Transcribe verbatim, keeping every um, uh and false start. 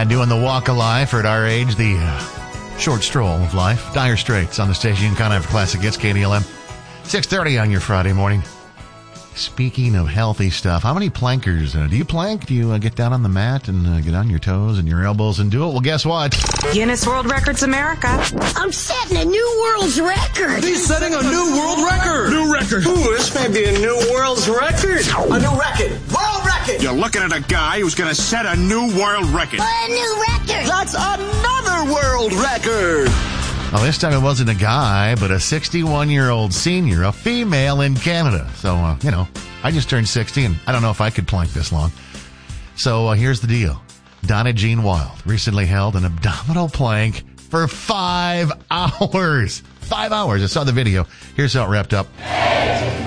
Yeah, doing the walk of life, or at our age, the uh, short stroll of life. Dire Straits on the station. You can count on for classic hits, K D L M. six thirty on your Friday morning. Speaking of healthy stuff, how many plankers? Uh, do you plank? Do you uh, get down on the mat and uh, get on your toes and your elbows and do it? Well, guess what? Guinness World Records America. I'm setting a new world's record. He's setting a new world record. New record. Ooh, this may be a new world's record. A new record. World record. You're looking at a guy who's going to set a new world record. A new record. That's another world record. Well, this time it wasn't a guy, but a sixty-one-year-old senior, a female in Canada. So, uh, you know, I just turned sixty, and I don't know if I could plank this long. So uh, here's the deal. Donna Jean Wild recently held an abdominal plank for five hours. Five hours. I saw the video. Here's how it wrapped up.